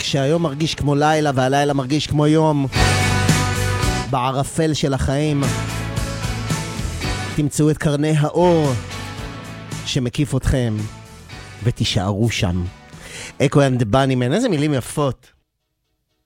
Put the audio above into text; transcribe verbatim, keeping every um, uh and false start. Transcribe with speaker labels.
Speaker 1: כשהיום מרגיש כמו לילה והלילה מרגיש כמו יום, בערפל של החיים תמצאו את קרני האור שמקיף אתכם ותישארו שם. אקו אנד בני מן, איזה מילים יפות.